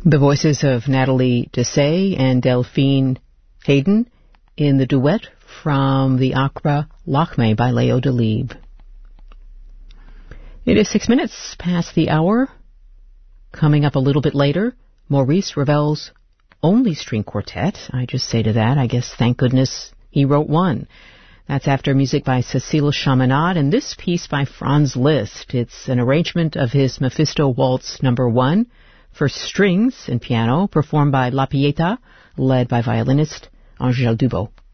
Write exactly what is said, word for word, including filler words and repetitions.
The voices of Nathalie Dessay and Delphine Hayden in the duet from the opera Lakme by Leo Delibes. It is six minutes past the hour. Coming up a little bit later, Maurice Ravel's only string quartet. I just say to that, I guess thank goodness he wrote one. That's after music by Cécile Chaminade and this piece by Franz Liszt. It's an arrangement of his Mephisto Waltz number one for strings and piano, performed by La Pieta, led by violinist Angèle Dubos.